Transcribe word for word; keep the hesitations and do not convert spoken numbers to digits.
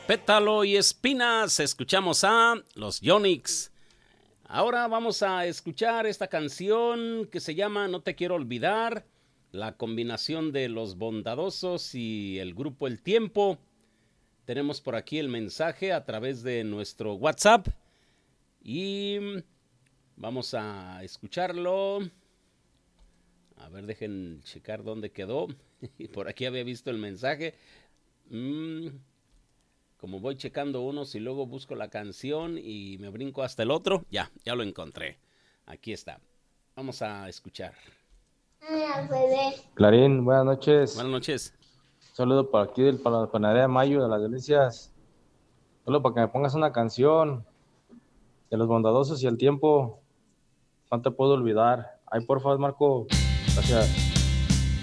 Pétalo y Espinas. Escuchamos a los Yonix. Ahora vamos a escuchar esta canción que se llama No te quiero olvidar. La combinación de Los Bondadosos y el grupo El Tiempo. Tenemos por aquí el mensaje a través de nuestro WhatsApp. Y vamos a escucharlo. A ver, dejen checar dónde quedó. Por aquí había visto el mensaje. Mm, como voy checando unos y luego busco la canción y me brinco hasta el otro, ya, ya lo encontré. Aquí está. Vamos a escuchar. Clarín, buenas noches. Buenas noches. Saludo por aquí del para la panadería de Mayo de las Delicias. Solo para que me pongas una canción de Los Bondadosos y El Tiempo. No te puedo olvidar. Ay, por favor, Marco. Gracias.